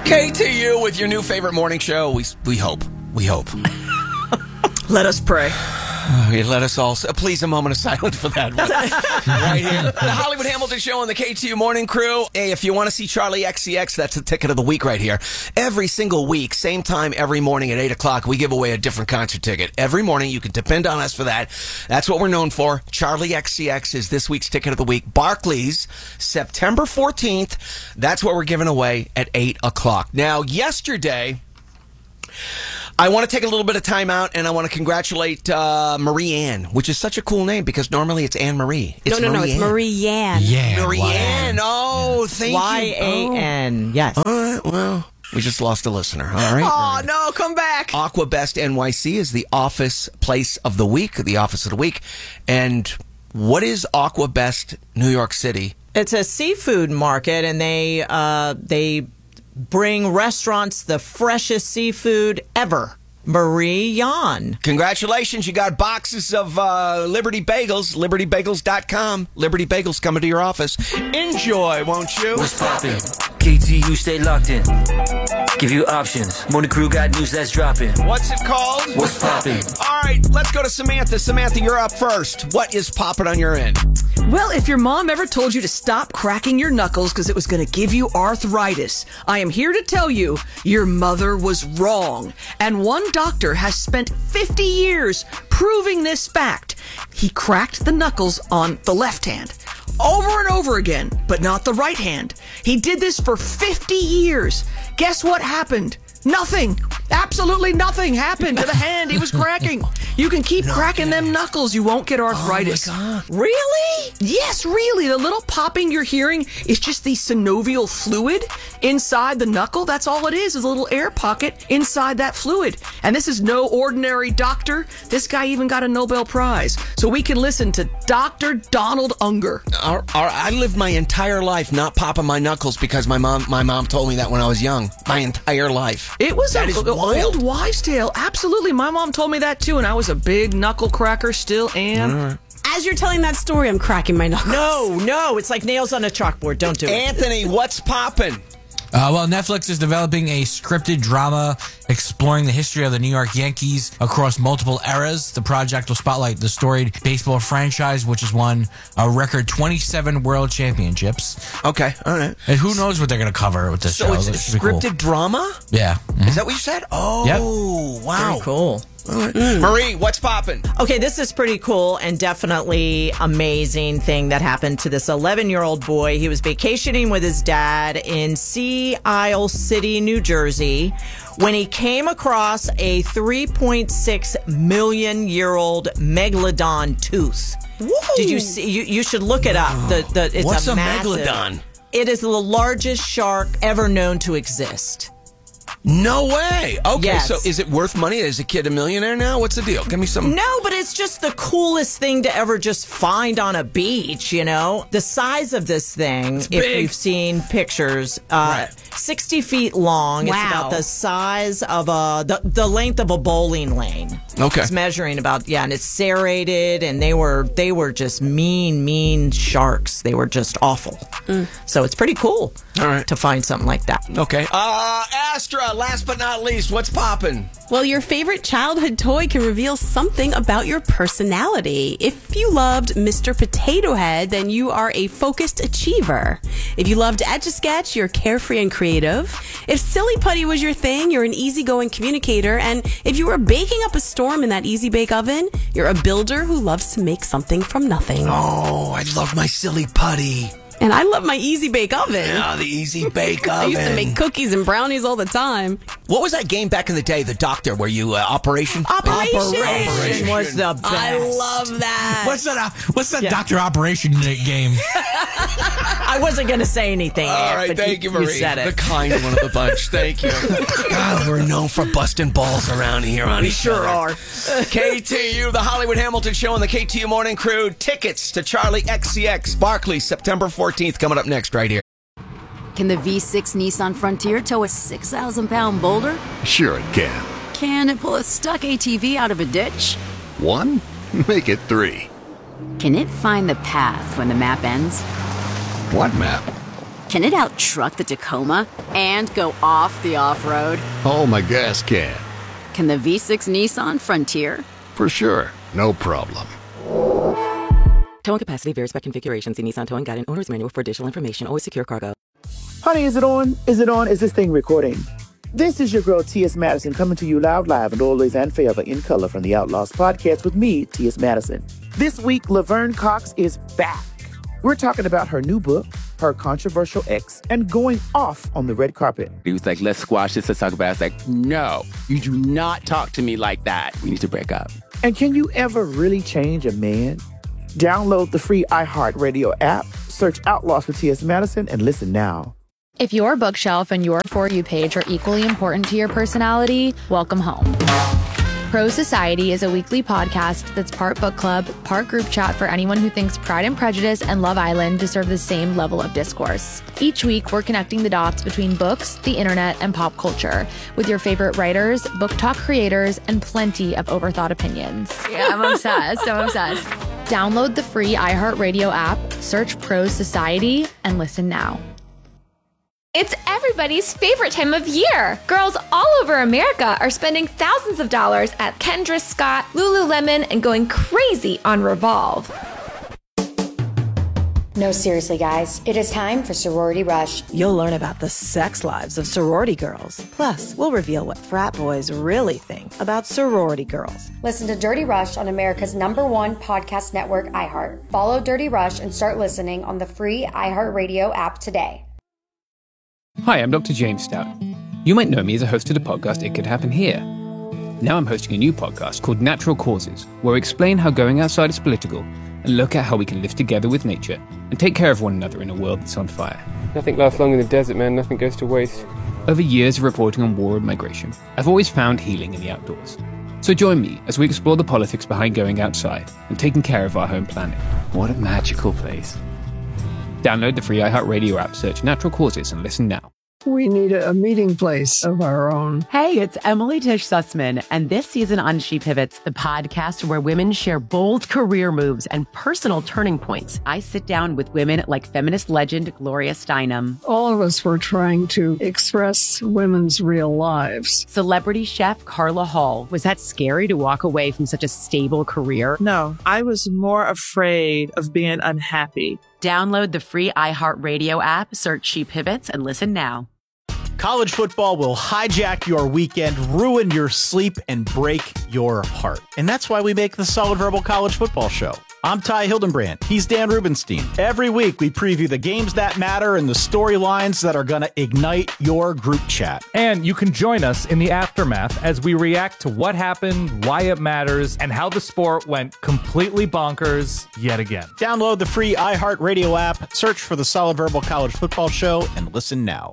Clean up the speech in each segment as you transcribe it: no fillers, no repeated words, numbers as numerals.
KTU with your new favorite morning show. We hope. Let us pray. Let us all... Please, a moment of silence for that one. Right here. The Hollywood Hamilton Show and the KTU Morning Crew. Hey, if you want to see Charlie XCX, that's the ticket of the week right here. Every single week, same time every morning at 8 o'clock, we give away a different concert ticket. Every morning, you can depend on us for that. That's what we're known for. Charlie XCX is this week's ticket of the week. Barclays, September 14th. That's what we're giving away at 8 o'clock. Now, yesterday... I want to take a little bit of time out, and I want to congratulate Marie Ann, which is such a cool name because normally it's Anne Marie. It's Marie Ann. Marie Ann. Oh, thank you. Y-A-N. Yes. All right, well, we just lost a listener. All right. Oh, no, come back. AquaBest NYC is the office place of the week, the office of the week. And what is AquaBest New York City? It's a seafood market, and they bring restaurants the freshest seafood ever. Marie Ann. Congratulations. You got boxes of Liberty Bagels, libertybagels.com. Liberty Bagels coming to your office. Enjoy, won't you? What's poppin'? KTU, stay locked in. Give you options. Morning Crew got news that's dropping. What's it called? What's poppin'? All right, let's go to Samantha. Samantha, you're up first. What is poppin' on your end? Well, if your mom ever told you to stop cracking your knuckles because it was going to give you arthritis, I am here to tell you your mother was wrong. And one doctor has spent 50 years proving this fact. He cracked the knuckles on the left hand over and over again, but not the right hand. He did this for 50 years. Guess what happened? Nothing. Absolutely nothing happened to the hand he was cracking. You can keep cracking them knuckles. You won't get arthritis. Oh, my God. Really? Yes, really. The little popping you're hearing is just the synovial fluid inside the knuckle. That's all it is a little air pocket inside that fluid. And this is no ordinary doctor. This guy even got a Nobel Prize. So we can listen to Dr. Donald Unger. I lived my entire life not popping my knuckles because my mom told me that when I was young. My entire life. It was an old wives' tale. Absolutely. My mom told me that too, and I was a big knuckle cracker, still am. As you're telling that story, I'm cracking my knuckles. No, it's like nails on a chalkboard. Don't do it. Anthony, what's poppin'? Well, Netflix is developing a scripted drama exploring the history of the New York Yankees across multiple eras. The project will spotlight the storied baseball franchise, which has won a record 27 world championships. Okay, all right. And who knows what they're going to cover with this show. So it's a scripted drama? Yeah. Mm-hmm. Is that what you said? Oh, yep. Wow. Very cool. Marie, what's poppin'? Okay, this is pretty cool and definitely amazing thing that happened to this 11-year-old boy. He was vacationing with his dad in Sea Isle City, New Jersey, when he came across a 3.6 million year old megalodon tooth. Woo! Did you see? You should look it up. It's What's a massive, megalodon? It is the largest shark ever known to exist. No way. Okay, Yes. so is it worth money? Is a kid a millionaire now? What's the deal? Give me some. No, but it's just the coolest thing to ever just find on a beach, you know? The size of this thing, if big. you've seen pictures, Right. 60 feet long. It's Wow. about the size of the length of a bowling lane. Okay. It's measuring about, and it's serrated, and they were just mean sharks. They were just awful. So it's pretty cool All right. to find something like that. Okay. Astra, last but not least, what's poppin'? Well, your favorite childhood toy can reveal something about your personality. If you loved Mr. Potato Head, then you are a focused achiever. If you loved Etch-a-Sketch, you're carefree and creative. If Silly Putty was your thing, you're an easygoing communicator. And if you were baking up a storm in that Easy Bake Oven, you're a builder who loves to make something from nothing. Oh, I love my Silly Putty. And I love my Easy Bake Oven. Yeah, the Easy Bake Oven. I used to make cookies and brownies all the time. What was that game back in the day, The Doctor, where you, Operation? Operation was the best. I love that. What's that Dr. Operation game? I wasn't going to say anything. All Eric, right, but thank you, Marie. You said it. The kind one of the bunch. Thank you. God, we're known for busting balls around here on We each sure other. are. KTU, the Hollywood Hamilton Show, and the KTU Morning Crew. Tickets to Charlie XCX, Barclays, September 14th, coming up next right here. Can the V6 Nissan Frontier tow a 6,000-pound boulder? Sure it can. Can it pull a stuck ATV out of a ditch? 1? Make it 3. Can it find the path when the map ends? What map? Can it out-truck the Tacoma and go off the off-road? Oh, my gas can. Can the V6 Nissan Frontier? For sure. No problem. Towing capacity varies by configuration. See Nissan Towing Guide and Owner's Manual for additional information. Always secure cargo. Honey, is it on? Is it on? Is this thing recording? This is your girl, T.S. Madison, coming to you loud, live, and always and forever in color from the Outlaws podcast with me, T.S. Madison. This week, Laverne Cox is back. We're talking about her new book, her controversial ex, and going off on the red carpet. He was like, let's squash this, let's talk about it. I was like, no, you do not talk to me like that. We need to break up. And can you ever really change a man? Download the free iHeartRadio app, search Outlaws with T.S. Madison, and listen now. If your bookshelf and your For You page are equally important to your personality, welcome home. Pro Society is a weekly podcast that's part book club, part group chat for anyone who thinks Pride and Prejudice and Love Island deserve the same level of discourse. Each week, we're connecting the dots between books, the internet, and pop culture with your favorite writers, book talk creators, and plenty of overthought opinions. Yeah, I'm obsessed. Download the free iHeartRadio app, search Pro Society, and listen now. It's everybody's favorite time of year. Girls all over America are spending thousands of dollars at Kendra Scott, Lululemon, and going crazy on Revolve. No, seriously, guys. It is time for Sorority Rush. You'll learn about the sex lives of sorority girls. Plus, we'll reveal what frat boys really think about sorority girls. Listen to Dirty Rush on America's #1 podcast network, iHeart. Follow Dirty Rush and start listening on the free iHeartRadio app today. Hi, I'm Dr. James Stout. You might know me as a host of the podcast It Could Happen Here. Now I'm hosting a new podcast called Natural Causes, where we explain how going outside is political and look at how we can live together with nature and take care of one another in a world that's on fire. Nothing lasts long in the desert, man. Nothing goes to waste. Over years of reporting on war and migration, I've always found healing in the outdoors. So join me as we explore the politics behind going outside and taking care of our home planet. What a magical place. Download the free iHeartRadio app, search Natural Causes, and listen now. We need a meeting place of our own. Hey, it's Emily Tish Sussman, and this season on She Pivots, the podcast where women share bold career moves and personal turning points. I sit down with women like feminist legend Gloria Steinem. All of us were trying to express women's real lives. Celebrity chef Carla Hall. Was that scary to walk away from such a stable career? No, I was more afraid of being unhappy. Download the free iHeartRadio app, search She Pivots, and listen now. College football will hijack your weekend, ruin your sleep, and break your heart. And that's why we make the Solid Verbal College Football Show. I'm Ty Hildenbrand. He's Dan Rubenstein. Every week, we preview the games that matter and the storylines that are going to ignite your group chat. And you can join us in the aftermath as we react to what happened, why it matters, and how the sport went completely bonkers yet again. Download the free iHeartRadio app, search for the Solid Verbal College Football Show, and listen now.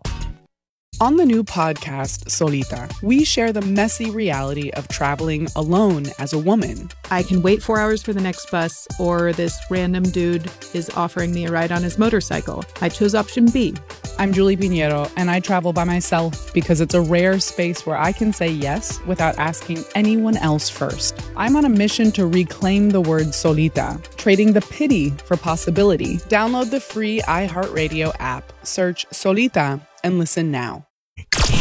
On the new podcast, Solita, we share the messy reality of traveling alone as a woman. I can wait 4 hours for the next bus, or this random dude is offering me a ride on his motorcycle. I chose option B. I'm Julie Pinheiro, and I travel by myself because it's a rare space where I can say yes without asking anyone else first. I'm on a mission to reclaim the word solita, trading the pity for possibility. Download the free iHeartRadio app, search Solita, and listen now.